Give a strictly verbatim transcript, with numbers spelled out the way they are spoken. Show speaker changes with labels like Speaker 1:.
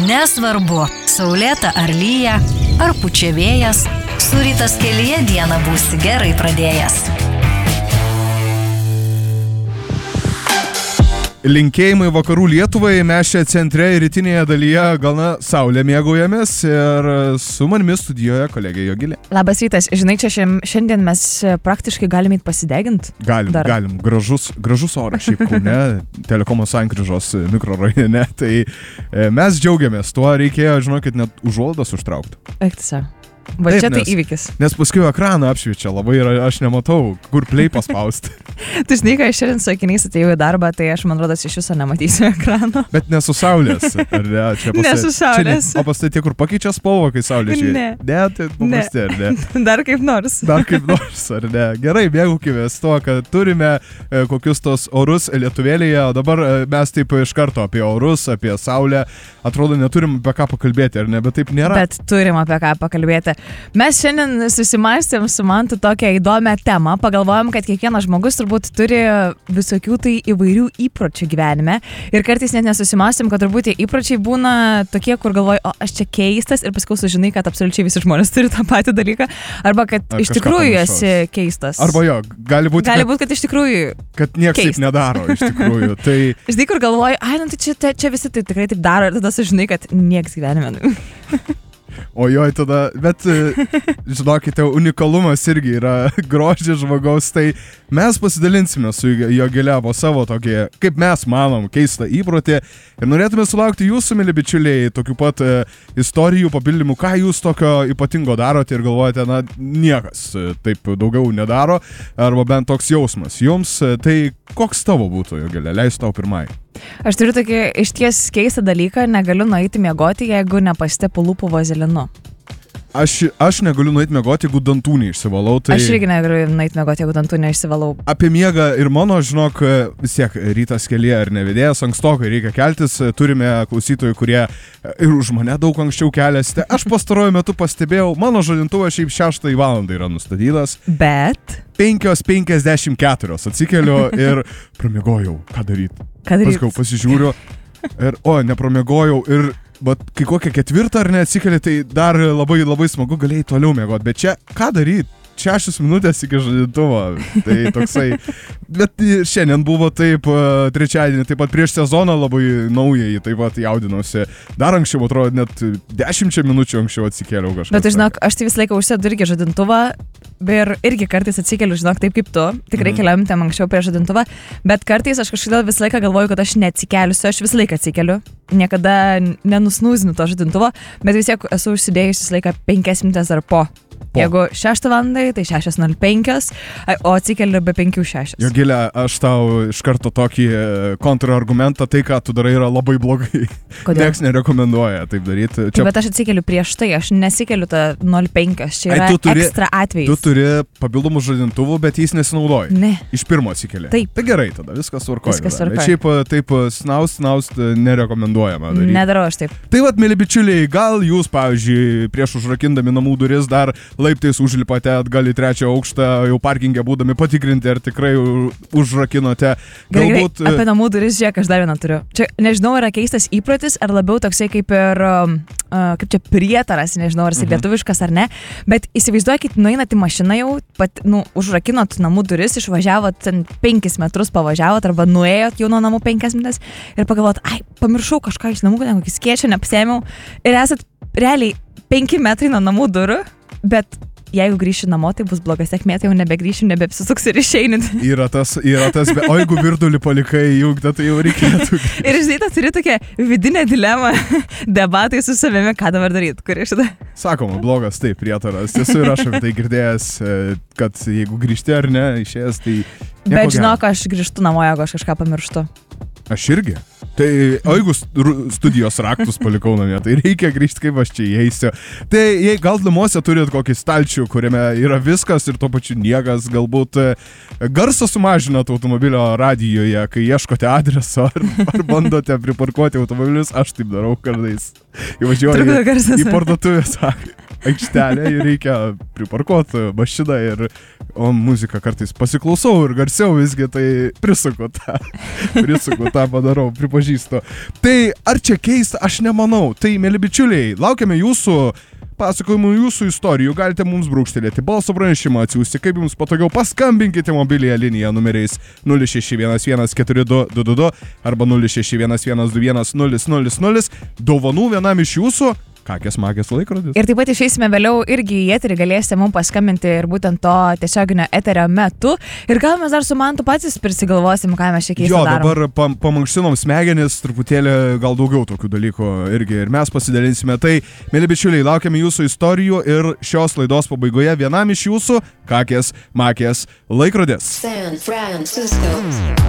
Speaker 1: Nesvarbu, saulėta ar lyja, ar pučia vėjas, su Rytas kelyje dieną būsi gerai pradėjęs.
Speaker 2: Linkėjimai vakarų Lietuvai, mes čia centre ir rytinėje dalyje gana saulė mėgaujamės ir su manimi studijoje kolegė Jogilė.
Speaker 3: Labas rytas, žinai, čia šiandien mes praktiškai galime pasideginti.
Speaker 2: Galim, dar. galim, gražus, gražus oras šiaip Kaune, Telekomo Sankryžos mikrorajone, tai mes džiaugiamės, tuo reikėjo, žinokit, net užuolaidas užtraukti.
Speaker 3: Ektisa. Va čia tai įvykis.
Speaker 2: Nes paskui ekraną apšviečia labai ir aš nematau, kur play paspausti.
Speaker 3: Tu žinai, kai aš šiandien su akiniais atėjau į darbą, tai aš, man rodos, iš viso nematysiu ekrano.
Speaker 2: Bet nesu saulės, ar ne? Čia pastai,
Speaker 3: nesu saulės.
Speaker 2: Čia, o pastai tie, kur pakeičia spalvą, kai saulė žiūri.
Speaker 3: Ne.
Speaker 2: Ne, tai paprasti, ar ne?
Speaker 3: Dar kaip nors.
Speaker 2: Dar kaip nors, ar ne? Gerai, mėgaukimės to, kad turime e, kokius tos orus Lietuvėlėje, o dabar e, mes taip iš karto apie orus, apie saulę, atrodo, neturim apie ką pakalbėti, ar ne? Bet taip nėra.
Speaker 3: Bet turim apie ką pakalbėti. Mes šiandien susimąstėm su Mantu tokią įdomią temą, pagalvojom, kad kiekvienas žmogus turbūt turi visokių tai įvairių įpročių gyvenime ir kartais net nesusimąstėm, kad turbūt tie įpročiai būna tokie, kur galvoji, o aš čia keistas ir paskui sužinai, kad absoliučiai visi žmonės turi tą patį dalyką, arba kad
Speaker 2: Ar
Speaker 3: iš tikrųjų esi keistas.
Speaker 2: Arba jo, gali būti,
Speaker 3: gali
Speaker 2: kad,
Speaker 3: būt, kad iš tikrųjų
Speaker 2: kad nieks taip nedaro, iš tikrųjų. Tai...
Speaker 3: Žinai, kur galvoji, ai, nu tai čia, čia visi tai tikrai taip daro ir tada sužinai, kad nieks gyvenime.
Speaker 2: O joj tada, bet žinokite, unikalumas irgi yra grožis žmogaus, tai mes pasidalinsime su Jogile po savo tokį, kaip mes manom, keistą įprotį ir norėtume sulaukti jūsų, mili bičiuliai, tokių pat e, istorijų, papildymų, ką jūs tokio ypatingo darote ir galvojate, na, niekas taip daugiau nedaro, arba bent toks jausmas jums, tai koks tavo būtų, Jogile, leis tau pirmai.
Speaker 3: Aš turiu tokį išties keistą dalyką, negaliu nueiti miegoti, jeigu nepasitepu lūpų vazelinu.
Speaker 2: Aš, aš negaliu nueiti miegoti, jeigu dantų neišsivalau. Tai...
Speaker 3: Aš irgi negaliu nueiti miegoti, jeigu dantų neišsivalau.
Speaker 2: Apie miegą ir mano, žinok, vis tiek Rytas kelyje ar nevedėjas, ankstokai reikia keltis, turime klausytojų, kurie ir už mane daug anksčiau keliasi. Aš pastaruoju metu pastebėjau, mano žadintuvas šiaip šeštą valandą yra nustatytas.
Speaker 3: Bet...
Speaker 2: penkios penkiasdešimt keturios atsikeliu ir pramiegojau, ką daryti.
Speaker 3: Ką daryti?
Speaker 2: Paskau pasižiūriu ir, o, nepramiegojau ir, bet kai kokią ketvirtą ar neatsikeli, tai dar labai labai smagu galėjai toliau miegoti. Bet čia, ką daryti? Šešios minutės iki žadintuvo, tai toksai, bet šiandien buvo taip, trečiadienį, taip pat prieš sezoną labai naujai, taip pat jaudinausi, dar anksčiau, atrodo, net dešimčia minučių anksčiau atsikėliau kažką. Bet
Speaker 3: žinok, aš tai visą laiką užsėdu irgi žadintuvą ir irgi kartais atsikeliu, žinok, taip kaip tu, tikrai mm. keliam tem anksčiau prieš žadintuvą, bet kartais aš kažkodėl visą laiką galvoju, kad aš neatsikeliusiu, aš visą laiką atsikeliu, niekada nenusnūzinu to žadintuvo, bet vis tiek esu užsidėjusi visą laiką penkias minutės ar po. Po. Jeigu šeštą valandą, tai šešios nulis penkios, o atsikeliu be penkių šešios.
Speaker 2: Jogile, aš tau iš karto tokį kontrargumentą, tai ką tu darai yra labai blogai.
Speaker 3: Kodėl?
Speaker 2: Nieks nerekomenduoja taip daryti.
Speaker 3: Čia... Bet aš atsikeliu prieš tai, aš nesikeliu tą nulis penkios, čia yra Ai, turi, ekstra atvejais.
Speaker 2: Tu turi papildomų žadintuvų, bet jais nesinaudoji.
Speaker 3: Ne.
Speaker 2: Iš pirmo atsikeli.
Speaker 3: Taip.
Speaker 2: Tai gerai tada, viskas tvarkoja.
Speaker 3: Viskas tvarkoja.
Speaker 2: Šiaip taip snaust, snaust nerekomenduojama daryti.
Speaker 3: Nedarau aš taip.
Speaker 2: Tai vat, mėly bičiuliai, gal jūs, pavyzdžiui, prieš užrakindami namų duris dar laiptais užlipate atgal į trečią aukštą, jau parkingė būdami patikrinti, ar tikrai užrakinote. Galbūt...
Speaker 3: Gerai, apie namų duris, žiūrėk, aš dar vieną turiu. Čia, nežinau, yra keistas įprotis, ar labiau toksai kaip ir, uh, kaip čia prietaras, nežinau, ar jis mhm. lietuviškas ar ne, bet įsivaizduokit, nueinat į mašiną jau, pat, nu, užrakinot namų duris, išvažiavot ten penkis metrus pavažiavot, arba nuėjot jau nuo namų penkias minutės ir pagalvot, ai, pamiršau kažką iš namų, kokį skėčią nepasėmiau ir esat realiai penki metrai nuo namų durų. Bet jeigu grįši namo, tai bus bloga sėkmė, tai jau nebegrįšiu, nebeapsisuks ir išeini.
Speaker 2: Yra tas, yra tas, be, o jeigu virdulį palikai įjungtą, tai jau reikėtų.
Speaker 3: Ir žinai, tu turi tokią vidinę dilemą, debatai su savimi, ką dabar daryti, kur šitą.
Speaker 2: Sakoma, blogas, taip, prietaras. Esu ir aš apie tai girdėjęs, kad jeigu grįžti ar ne, išėjęs, tai...
Speaker 3: Bet žinok, aš grįžtu namo, jeigu aš kažką pamirštu.
Speaker 2: Aš irgi. Tai, o jeigu studijos raktus palikau namie, tai reikia grįžti, kaip aš čia įeisiu. Tai jei gal namuose turit kokį stalčių, kuriame yra viskas ir tuo pačiu niekas, galbūt garsą sumažinat automobilio radijoje, kai ieškote adreso ar, ar bandote priparkuoti automobilius, aš taip darau kartais. Įvažiuoju į parduotuvės aikštelę ir reikia priparkuoti mašiną ir o muziką kartais pasiklausau ir garsiau visgi, tai prisuku tą, prisuku tą padarau, pripažįstu. Tai ar čia keista, aš nemanau. Tai, mėly bičiuliai, laukiame jūsų pasakojimų, jūsų istorijų, galite mums brūkštelėti balso pranešimą atsiųsti, kaip jums patogiau, paskambinkite mobiliąją liniją numeriais nulis šeši vienas vienas keturi du du du du arba nulis šeši vienas vienas du vienas nulis nulis nulis. Dovanų vienam iš jūsų kakės magės laikrodis.
Speaker 3: Ir taip pat išeisime vėliau irgi į eterį, galėsite mums paskambinti ir būtent to tiesioginio eterio metu. Ir gal mes dar su Mantu patys prisigalvosim, ką mes čia keistą
Speaker 2: Jo,
Speaker 3: darom.
Speaker 2: dabar pam, pamankštinom smegenis, truputėlį gal daugiau tokių dalykų irgi ir mes pasidalinsime. Tai, mėly bičiuliai, laukiame jūsų istorijų ir šios laidos pabaigoje vienam iš jūsų kakės magės laikrodis.
Speaker 4: San Francisco.